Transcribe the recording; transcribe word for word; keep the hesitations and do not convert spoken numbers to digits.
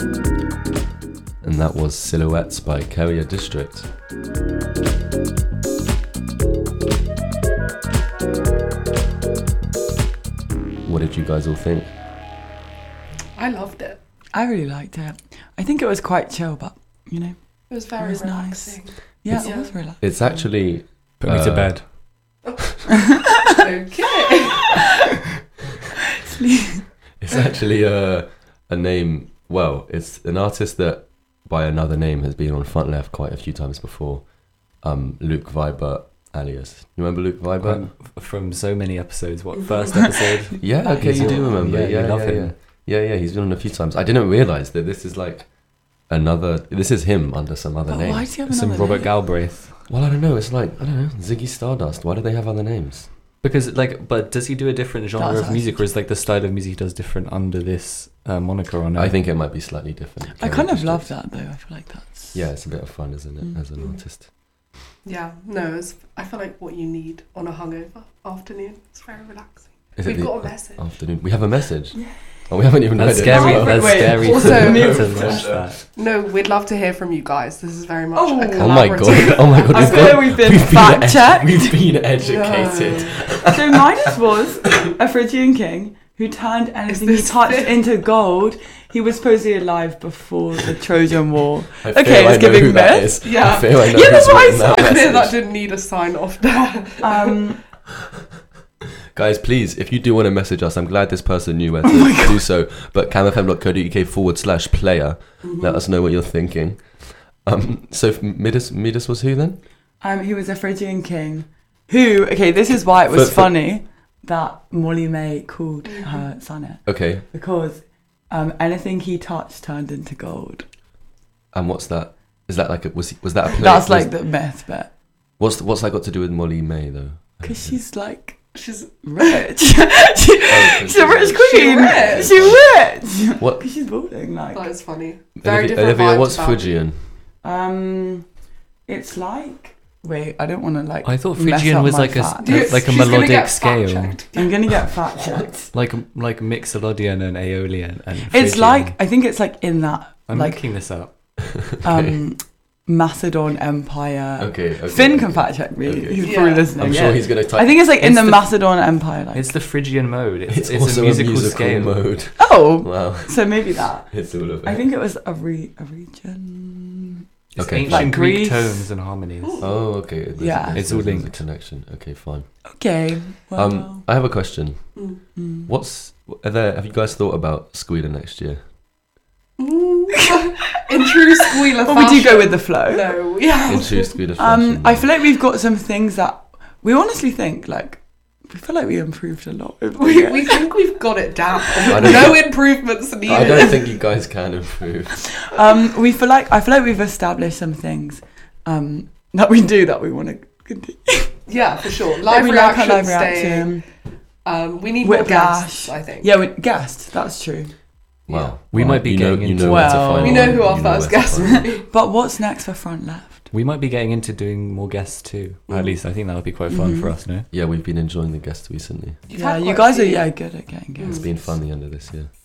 And that was Silhouettes by Carrier District. What did you guys all think? I loved it. I really liked it. I think it was quite chill, but, you know. It was very It was relaxing. nice. Yeah, It's- it was relaxing. It's actually... Put me to Uh, bed. Okay. It's actually a, a name... Well, it's an artist that by another name has been on Front Left quite a few times before. Um, Luke Vibert alias. You remember Luke Vibert? Um, f- from so many episodes. What, first episode? Yeah, okay, He's you all- do remember. yeah, Yeah, you love yeah, him. Yeah. yeah, yeah, he's been on a few times. I didn't realise that this is like another... This is him under some other But name. why does he have Some another Robert name? Galbraith. Well, I don't know. It's like, I don't know, Ziggy Stardust. Why do they have other names? Because, like, but does he do a different genre That's of music, or is like the style of music he does different under this uh, moniker or no? I think it might be slightly different. I Carrier kind of District. love that, though. I feel like that's... Yeah, it's a bit of fun, isn't it, Mm. as an artist? Yeah, no, it's, I feel like what you need on a hungover afternoon. It's very relaxing. Is We've it the got a message. afternoon? We have a message? Oh, we haven't even That's read scary. it. as well. That's Wait, scary also- to, Mute. to launch that. No, we'd love to hear from you guys. This is very much Oh. a collaborative. Oh my god! Oh my god! I we've feel got- like we've been we've fact ed- checked. We've been educated. So Midas was a Phrygian king who turned anything he this touched fit? into gold. He was supposedly alive before the Trojan War. I Okay, feel I it's know giving who that myth. is. Yeah. I feel I know Yeah, that's who's what I written that I feel that message. didn't need a sign off there. Um, Guys, please, if you do want to message us, I'm glad this person knew where to Oh do so. But camfm.co.uk forward slash player. Mm-hmm. Let us know what you're thinking. Um, so Midas, Midas was who then? um, he was a Phrygian king who, okay, this is why it was For- for- funny that Molly May called her sonnet. Okay, Because um, anything he touched turned into gold. and what's that? Is that like a, was he, was that a play? That's like Was- the myth bit. what's what's that got to do with Molly May though? Because she's like She's rich. she, Oh, she's a rich She queen. rich. She rich. What? Because she's balding, like. that is funny. Very Olivia, different Olivia vibes what's about Phrygian? Um, it's like. Wait, I don't want to like. I thought mess Phrygian up was my like a fact. s- Dude, like a she's gonna melodic get scale. fact-checked. I'm gonna get fact checked. Like like Mixolydian and Aeolian and It's Phrygian. like I think it's like in that I'm like making this up. um Macedon Empire. Okay, okay. Finn okay. can fact check me. Okay. He's Yeah. probably listening. I'm yeah. sure he's gonna type. I think it's like in It's the, the- Macedon Empire. Like. It's the Phrygian mode. It's, it's, it's, also a musical, musical scale. mode. Oh, Wow, so maybe that. it's all of it. I think it was a re a region. It's Okay, ancient fine. Greek Greece. tones and harmonies. Oh, okay. There's- Yeah. there's- It's all there's a linked. connection. Okay, fine. Okay. Well. Um, I have a question. Mm. mm. What's are there? Have you guys thought about Squealer next year? Mm. In true squealer Or fashion. would you go with the flow? No, yeah. In true Squealer fashion. Um, I feel like we've got some things that we honestly think like we feel like we improved a lot. Over the We, years. we think we've got it down. I don't No think- improvements needed. I don't think you guys can improve. um, we feel like I feel like we've established some things um, that we do that we want to continue. Yeah, for sure. Like, Live we like our reaction, live staying. reaction. Um, we need more Whiplash. guests, I think. Yeah, with guests. That's true. Wow. We Well, might be you know, getting you into- know where to Well, find We one. know who our You first where to guest find will one. be. But what's next for Front Left? We might be getting into doing more guests too. Or at Mm. least I think that would be quite fun Mhm. for us, no? Yeah, we've been enjoying the guests recently. You've yeah, had you quite a guys are few. yeah good at getting guests. It's been fun the end of this year.